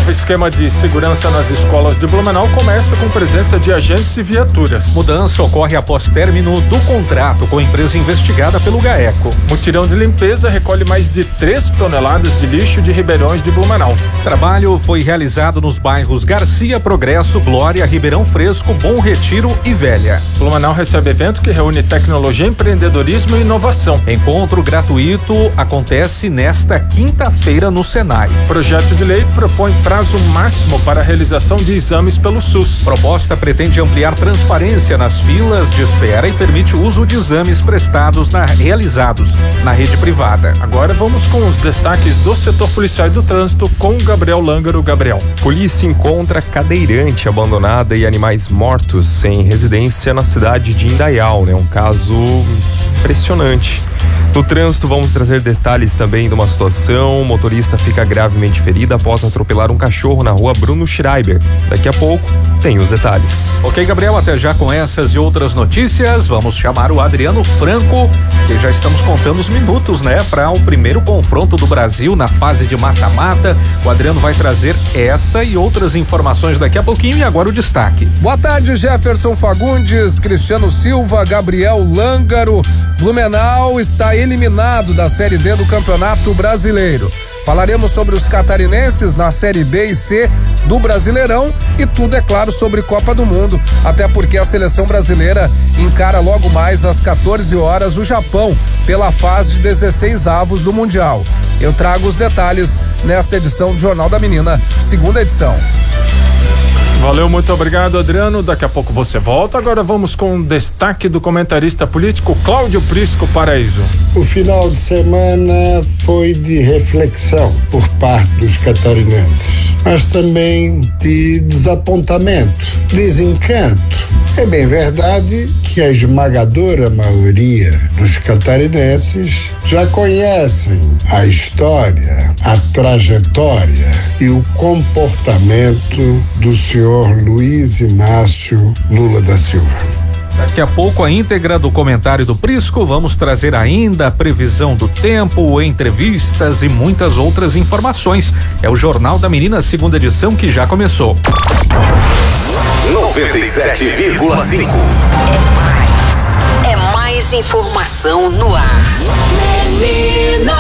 novo esquema de segurança nas escolas de Blumenau começa com presença de agentes e viaturas. Mudança ocorre após término do contrato com a empresa investigada pelo GAECO. Mutirão de limpeza recolhe mais de 3 toneladas de lixo de Ribeirões de Blumenau. Trabalho foi realizado nos bairros Garcia, Progresso, Glória, Ribeirão Fresco, Bom Retiro e Velha. Blumenau recebe evento que reúne tecnologia, empreendedorismo e inovação. Encontro gratuito acontece nesta quinta-feira no Senai. Projeto de lei propõe prazo máximo para a realização de exames pelo SUS. Proposta pretende ampliar transparência nas filas de espera e permite o uso de exames realizados na rede privada. Agora vamos com os destaques do setor policial e do trânsito com Gabriel Lângaro. Gabriel. Polícia encontra cadeirante abandonada e animais mortos em residência na cidade de Indaial, né? Um caso impressionante. No trânsito, vamos trazer detalhes também de uma situação. O motorista fica gravemente ferido após atropelar um cachorro na rua Bruno Schreiber. Daqui a pouco tem os detalhes. Ok, Gabriel, até já com essas e outras notícias. Vamos chamar o Adriano Franco, que já estamos contando os minutos, né? Para o primeiro confronto do Brasil na fase de mata-mata. O Adriano vai trazer essa e outras informações daqui a pouquinho. E agora o destaque. Boa tarde, Jefferson Fagundes, Cristiano Silva, Gabriel Lângaro. Blumenau está eliminado da Série D do Campeonato Brasileiro. Falaremos sobre os catarinenses na Série B e C do Brasileirão e tudo, é claro, sobre Copa do Mundo, até porque a seleção brasileira encara logo mais às 14 horas o Japão pela fase de 16 avos do Mundial. Eu trago os detalhes nesta edição do Jornal da Menina, segunda edição. Valeu, muito obrigado, Adriano. Daqui a pouco você volta. Agora vamos com o destaque do comentarista político Cláudio Prisco Paraíso. O final de semana foi de reflexão por parte dos catarinenses, mas também de desapontamento, desencanto. É bem verdade que a esmagadora maioria dos catarinenses já conhecem a história, a trajetória e o comportamento do senhor Luiz Inácio Lula da Silva. Daqui a pouco a íntegra do comentário do Prisco, vamos trazer ainda a previsão do tempo, entrevistas e muitas outras informações. É o Jornal da Menina, segunda edição, que já começou. 97,5. É mais informação no ar. Menina.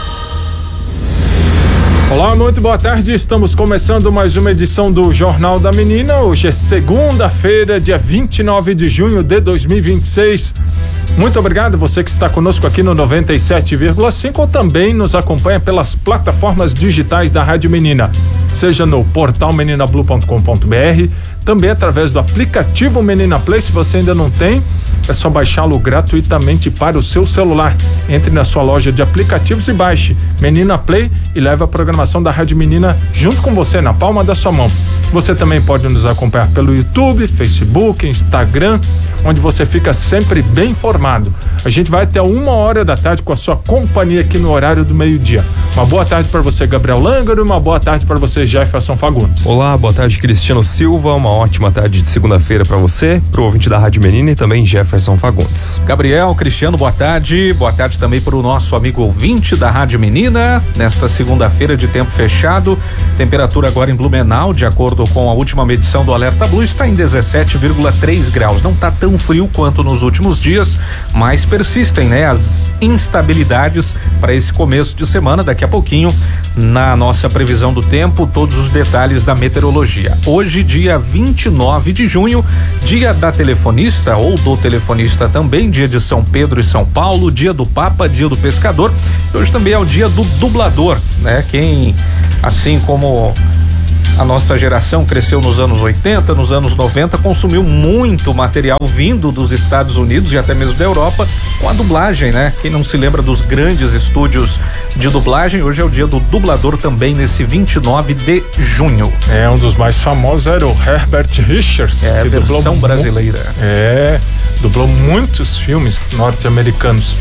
Olá, muito boa tarde. Estamos começando mais uma edição do Jornal da Menina. Hoje é segunda-feira, dia 29 de junho de 2026. Muito obrigado você que está conosco aqui no 97,5 ou também nos acompanha pelas plataformas digitais da Rádio Menina, seja no portal meninablu.com.br, também através do aplicativo Menina Play. Se você ainda não tem, é só baixá-lo gratuitamente para o seu celular. Entre na sua loja de aplicativos e baixe Menina Play e leve a programação da Rádio Menina junto com você na palma da sua mão. Você também pode nos acompanhar pelo YouTube, Facebook, Instagram, onde você fica sempre bem informado. A gente vai até 1h da tarde com a sua companhia aqui no horário do meio-dia. Uma boa tarde para você, Gabriel Lângaro, e uma boa tarde para você, Jefferson Fagundes. Olá, boa tarde, Cristiano Silva. Uma ótima tarde de segunda-feira para você, pro ouvinte da Rádio Menina e também Jefferson Fagundes. Gabriel, Cristiano, boa tarde. Boa tarde também para o nosso amigo ouvinte da Rádio Menina. Nesta segunda-feira de tempo fechado, temperatura agora em Blumenau, de acordo com a última medição do Alerta Blue, está em 17,3 graus. Não está tão frio quanto nos últimos dias, mas persistem, né, as instabilidades para esse começo de semana. Daqui a pouquinho, na nossa previsão do tempo, todos os detalhes da meteorologia. Hoje, dia 29 de junho, dia da telefonista ou do telefonista também, dia de São Pedro e São Paulo, dia do Papa, dia do Pescador. E hoje também é o dia do dublador, né? Quem, assim como a nossa geração cresceu nos anos 80, nos anos 90, consumiu muito material vindo dos Estados Unidos e até mesmo da Europa com a dublagem, né? Quem não se lembra dos grandes estúdios de dublagem, hoje é o dia do dublador também, nesse 29 de junho. Um dos mais famosos era o Herbert Richards. É, que versão brasileira. Dublou muitos filmes norte-americanos.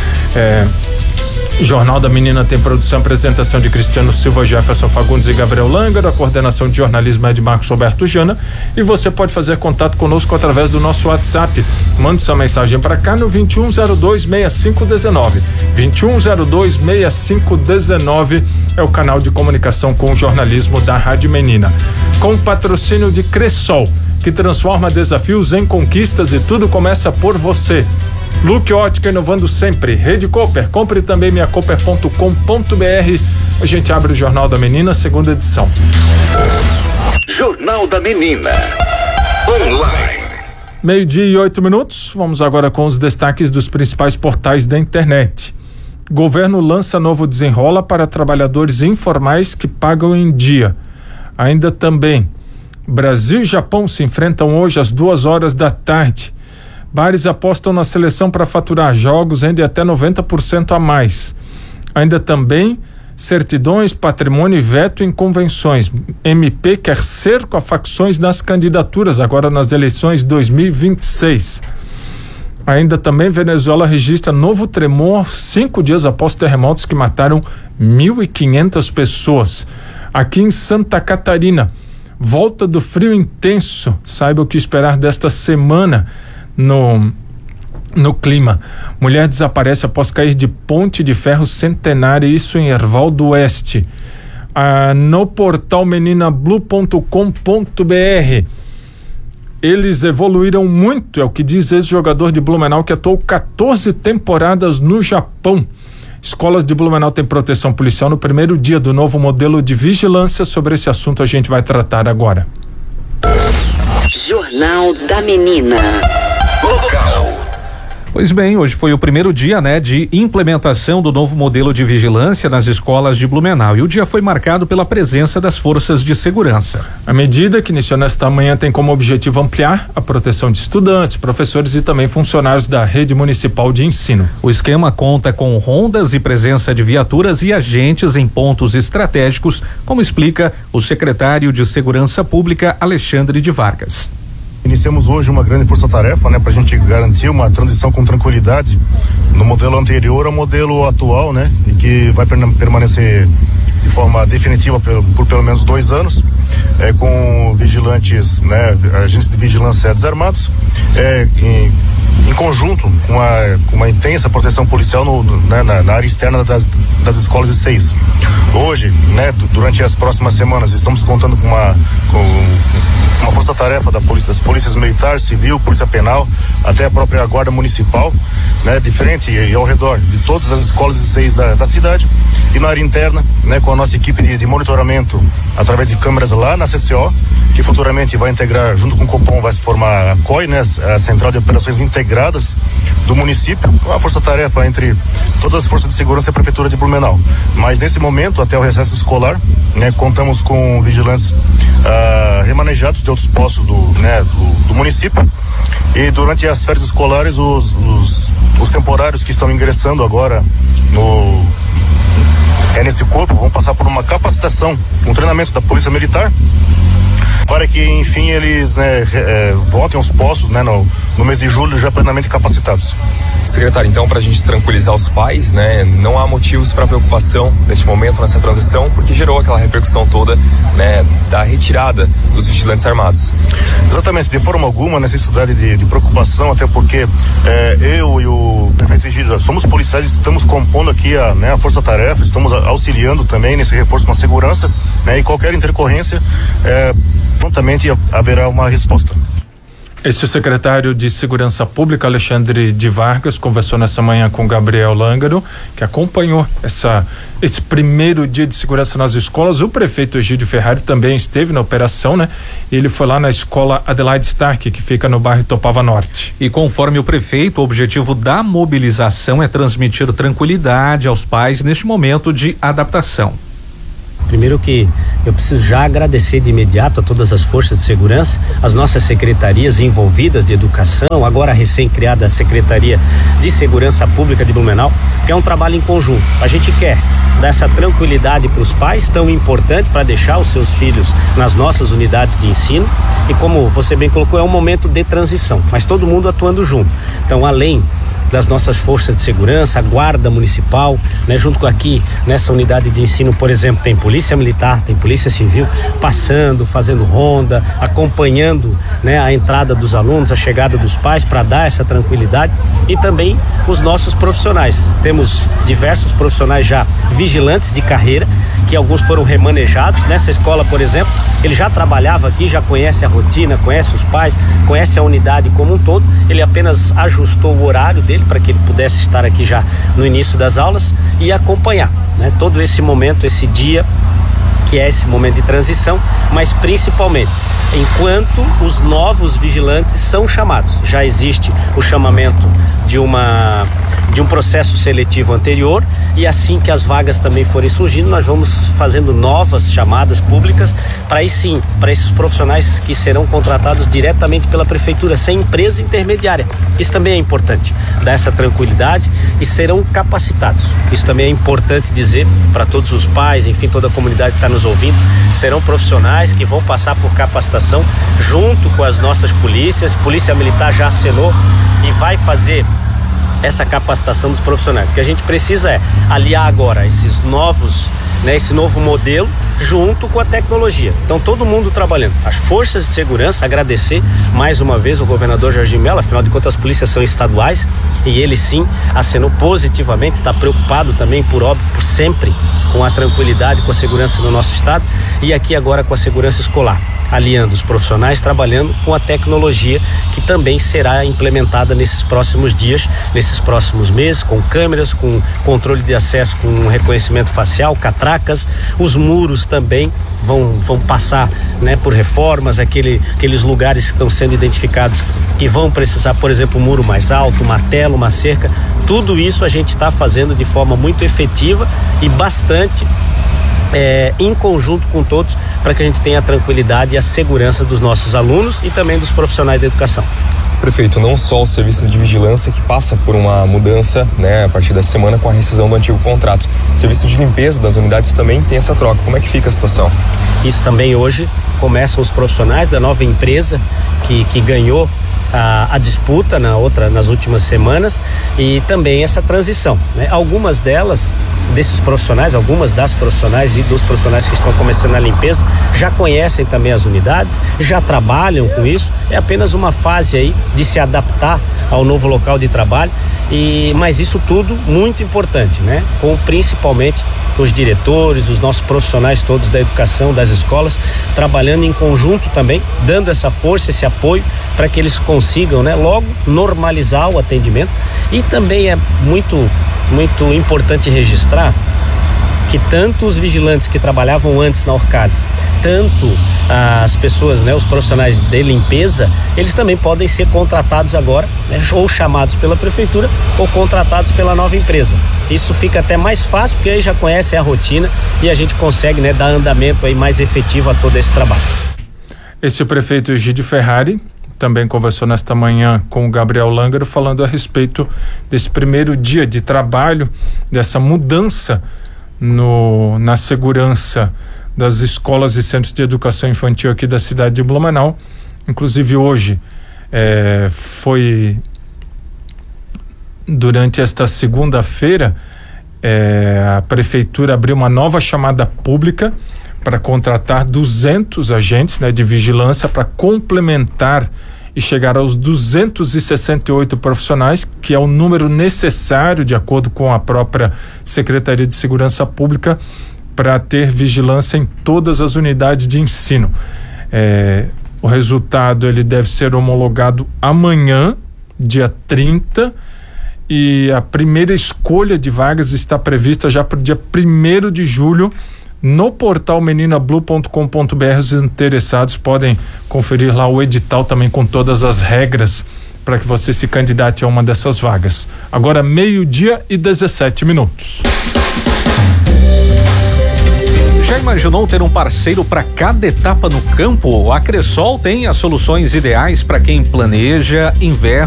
Jornal da Menina tem produção e apresentação de Cristiano Silva, Jefferson Fagundes e Gabriel Lângaro. A coordenação de jornalismo é de Marcos Roberto Jana. E você pode fazer contato conosco através do nosso WhatsApp. Mande sua mensagem para cá no 2102-6519. 2102-6519. é o canal de comunicação com o jornalismo da Rádio Menina. Com o patrocínio de Cressol, que transforma desafios em conquistas e tudo começa por você. Luque Ótica, inovando sempre. Rede Cooper, compre também minhacooper.com.br. A gente abre o Jornal da Menina, segunda edição. Jornal da Menina. Online. 12:08. Vamos agora com os destaques dos principais portais da internet. Governo lança novo desenrola para trabalhadores informais que pagam em dia. Ainda também, Brasil e Japão se enfrentam hoje às 14h. Bares apostam na seleção para faturar jogos, rendem até 90% a mais. Ainda também, certidões, patrimônio e veto em convenções. MP quer cerco a facções nas candidaturas, agora nas eleições 2026. Ainda também, Venezuela registra novo tremor 5 dias após terremotos que mataram 1.500 pessoas. Aqui em Santa Catarina, volta do frio intenso. Saiba o que esperar desta semana no clima. Mulher desaparece após cair de ponte de ferro centenária, isso em Erval do Oeste. No portal meninablue.com.br, eles evoluíram muito, é o que diz ex-jogador de Blumenau que atuou 14 temporadas no Japão. Escolas de Blumenau têm proteção policial no primeiro dia do novo modelo de vigilância. Sobre esse assunto a gente vai tratar agora. Jornal da Menina. Local. Pois bem, hoje foi o primeiro dia, de implementação do novo modelo de vigilância nas escolas de Blumenau, e o dia foi marcado pela presença das forças de segurança. A medida, que iniciou nesta manhã, tem como objetivo ampliar a proteção de estudantes, professores e também funcionários da rede municipal de ensino. O esquema conta com rondas e presença de viaturas e agentes em pontos estratégicos, como explica o secretário de Segurança Pública, Alexandre de Vargas. Iniciamos hoje uma grande força-tarefa, para a gente garantir uma transição com tranquilidade no modelo anterior ao modelo atual, e que vai permanecer de forma definitiva por pelo menos 2 anos, com vigilantes, agentes de vigilância desarmados, em conjunto com uma intensa proteção policial na área externa das escolas de 6. Hoje, durante as próximas semanas, estamos contando com uma força-tarefa das polícias militar, civil, polícia penal, até a própria guarda municipal, de frente e ao redor de todas as escolas de 6 da cidade, e na área interna, com a nossa equipe de monitoramento através de câmeras lá na CCO, que futuramente vai integrar, junto com o Copom, vai se formar a COI, a Central de Operações Integradas do município, uma força-tarefa entre todas as forças de segurança e a Prefeitura de Blumenau. Mas nesse momento, até o recesso escolar, contamos com vigilantes remanejados de outros postos do município, e durante as férias escolares os temporários que estão ingressando agora nesse corpo vão passar por uma capacitação, um treinamento da Polícia Militar, para que, enfim, eles voltem aos postos no mês de julho já plenamente capacitados. Secretário, então, para a gente tranquilizar os pais, não há motivos para preocupação neste momento, nessa transição, porque gerou aquela repercussão toda, da retirada dos vigilantes armados. Exatamente, de forma alguma necessidade de preocupação, até porque eu e o prefeito Egídio somos policiais, estamos compondo aqui a força-tarefa, estamos auxiliando também nesse reforço na segurança, e qualquer intercorrência, prontamente haverá uma resposta. Esse é o secretário de Segurança Pública, Alexandre de Vargas, conversou nessa manhã com Gabriel Lângaro, que acompanhou esse primeiro dia de segurança nas escolas. O prefeito Egídio Ferrari também esteve na operação, Ele foi lá na escola Adelaide Stark, que fica no bairro Topava Norte. E conforme o prefeito, o objetivo da mobilização é transmitir tranquilidade aos pais neste momento de adaptação. Primeiro que eu preciso já agradecer de imediato a todas as forças de segurança, as nossas secretarias envolvidas de educação, agora a recém-criada Secretaria de Segurança Pública de Blumenau, que é um trabalho em conjunto. A gente quer dar essa tranquilidade para os pais, tão importante para deixar os seus filhos nas nossas unidades de ensino, e como você bem colocou, é um momento de transição, mas todo mundo atuando junto. Então, além das nossas forças de segurança, a guarda municipal, junto com aqui nessa unidade de ensino, por exemplo, tem polícia militar, tem polícia civil passando, fazendo ronda, acompanhando a entrada dos alunos, a chegada dos pais, para dar essa tranquilidade, e também os nossos profissionais. Temos diversos profissionais já vigilantes de carreira que alguns foram remanejados. Nessa escola, por exemplo, ele já trabalhava aqui, já conhece a rotina, conhece os pais, conhece a unidade como um todo. Ele apenas ajustou o horário dele para que ele pudesse estar aqui já no início das aulas e acompanhar, né, todo esse momento, esse dia, que é esse momento de transição, mas principalmente enquanto os novos vigilantes são chamados. Já existe o chamamento de um processo seletivo anterior, e assim que as vagas também forem surgindo, nós vamos fazendo novas chamadas públicas para aí sim, para esses profissionais que serão contratados diretamente pela prefeitura, sem empresa intermediária. Isso também é importante, dar essa tranquilidade, e serão capacitados. Isso também é importante dizer para todos os pais, enfim, toda a comunidade que está nos ouvindo. Serão profissionais que vão passar por capacitação junto com as nossas polícias. Polícia Militar já assinou e vai fazer essa capacitação dos profissionais. O que a gente precisa é aliar agora esses novos, né, esse novo modelo junto com a tecnologia. Então todo mundo trabalhando. As forças de segurança, agradecer mais uma vez o governador Jorginho Mello, afinal de contas as polícias são estaduais, e ele sim acenou positivamente, está preocupado também, por óbvio, por sempre com a tranquilidade, com a segurança do nosso estado, e aqui agora com a segurança escolar, aliando os profissionais, trabalhando com a tecnologia que também será implementada nesses próximos dias, nesses próximos meses, com câmeras, com controle de acesso, com reconhecimento facial, catracas. Os muros também vão passar, né, por reformas, aqueles lugares que estão sendo identificados que vão precisar, por exemplo, um muro mais alto, uma tela, uma cerca. Tudo isso a gente está fazendo de forma muito efetiva e bastante em conjunto com todos, para que a gente tenha a tranquilidade e a segurança dos nossos alunos e também dos profissionais da educação. Prefeito, não só os serviços de vigilância que passa por uma mudança, né, a partir dessa semana com a rescisão do antigo contrato. O serviço de limpeza das unidades também tem essa troca. Como é que fica a situação? Isso também hoje começam os profissionais da nova empresa que ganhou a disputa nas últimas semanas, e também essa transição, né? Algumas das profissionais e dos profissionais que estão começando a limpeza já conhecem também as unidades, já trabalham com isso. É apenas uma fase aí de se adaptar ao novo local de trabalho, mas isso tudo muito importante, né? Principalmente os diretores, os nossos profissionais todos da educação, das escolas, trabalhando em conjunto também, dando essa força, esse apoio para que eles consigam, né, logo normalizar o atendimento. E também é muito, muito importante registrar que tanto os vigilantes que trabalhavam antes na Orcalho, tanto as pessoas, né, os profissionais de limpeza, eles também podem ser contratados agora, né, ou chamados pela prefeitura ou contratados pela nova empresa. Isso fica até mais fácil, porque aí já conhece a rotina e a gente consegue, né, dar andamento aí mais efetivo a todo esse trabalho. Esse é o prefeito Egídio Ferrari também conversou nesta manhã com o Gabriel Langaro, falando a respeito desse primeiro dia de trabalho, dessa mudança na segurança das escolas e centros de educação infantil aqui da cidade de Blumenau. Inclusive hoje foi durante esta segunda-feira, a prefeitura abriu uma nova chamada pública para contratar 200 agentes, né, de vigilância para complementar e chegar aos 268 profissionais, que é o número necessário, de acordo com a própria Secretaria de Segurança Pública, para ter vigilância em todas as unidades de ensino. O resultado ele deve ser homologado amanhã, dia 30, e a primeira escolha de vagas está prevista já para o dia 1º de julho, no portal meninablu.com.br. Os interessados podem conferir lá o edital também com todas as regras para que você se candidate a uma dessas vagas. Agora 12:17. Já imaginou ter um parceiro para cada etapa no campo? A Cressol tem as soluções ideais para quem planeja, investe